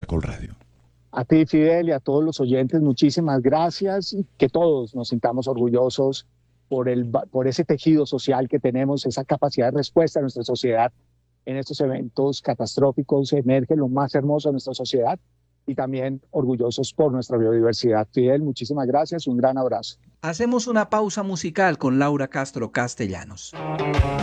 Caracol Radio. A ti, Fidel, y a todos los oyentes, muchísimas gracias. Que todos nos sintamos orgullosos por ese tejido social que tenemos, esa capacidad de respuesta de nuestra sociedad en estos eventos catastróficos. Emerge lo más hermoso de nuestra sociedad y también orgullosos por nuestra biodiversidad. Fidel, muchísimas gracias. Un gran abrazo. Hacemos una pausa musical con Laura Castro Castellanos.